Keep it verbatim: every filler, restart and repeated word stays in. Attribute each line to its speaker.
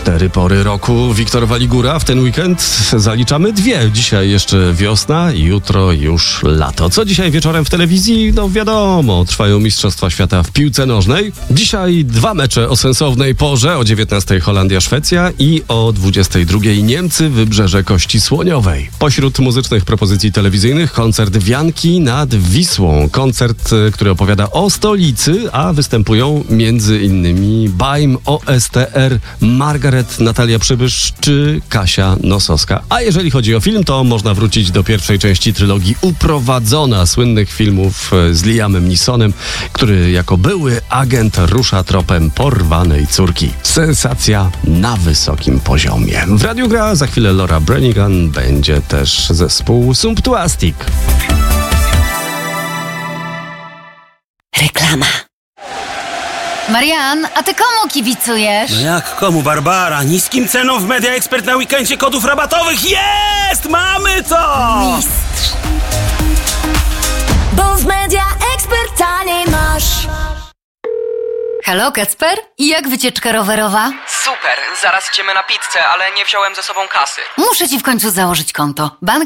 Speaker 1: Cztery pory roku. Wiktor Waligura. W ten weekend zaliczamy dwie. Dzisiaj jeszcze wiosna, jutro już lato. Co dzisiaj wieczorem w telewizji? No wiadomo, trwają Mistrzostwa Świata w piłce nożnej. Dzisiaj dwa mecze o sensownej porze. O dziewiętnastej Holandia-Szwecja i o dwudziestej drugiej Niemcy Wybrzeże Kości Słoniowej. Pośród muzycznych propozycji telewizyjnych koncert Wianki nad Wisłą. Koncert, który opowiada o stolicy, a występują między innymi Baim, O S T R, Margaret, Natalia Przybysz czy Kasia Nosowska. A jeżeli chodzi o film, to można wrócić do pierwszej części trylogii Uprowadzona, słynnych filmów z Liamem Neesonem, który jako były agent rusza tropem porwanej córki. Sensacja na wysokim poziomie. W radiu gra za chwilę Laura Branigan, będzie też zespół Sumptuastic.
Speaker 2: Reklama.
Speaker 3: Marian, a ty komu kibicujesz?
Speaker 4: No jak komu, Barbara? Niskim ceną w Media Expert na weekendzie kodów rabatowych jest! Mamy to!
Speaker 2: Mistrz. Bo w Media Expert taniej masz.
Speaker 3: Halo, Kacper? I jak wycieczka rowerowa?
Speaker 5: Super, zaraz idziemy na pizzę, ale nie wziąłem ze sobą kasy.
Speaker 3: Muszę ci w końcu założyć konto. Bank